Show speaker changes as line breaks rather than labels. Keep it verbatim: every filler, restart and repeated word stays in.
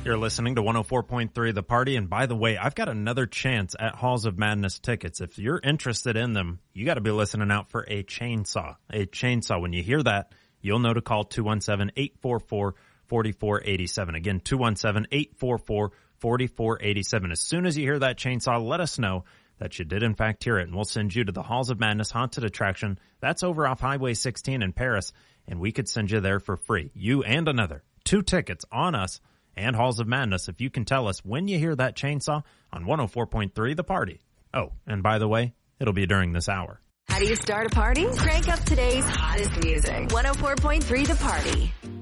You're listening to one oh four point three The Party, and by the way, I've got another chance at Halls of Madness tickets. If you're interested in them, you got to be listening out for a chainsaw. A chainsaw. When you hear that, you'll know to call two one seven, eight four four, four four eight seven. Again, two one seven, eight four four, four four eight seven. As soon as you hear that chainsaw, let us know that you did in fact hear it, and we'll send you to the Halls of Madness Haunted Attraction. That's over off Highway sixteen in Paris, and we could send you there for free. You and another. Two tickets on us and Halls of Madness if you can tell us when you hear that chainsaw on one oh four point three The Party. Oh, and by the way, it'll be during this hour.
How do you start a party? Crank up today's hottest music. one oh four point three The Party.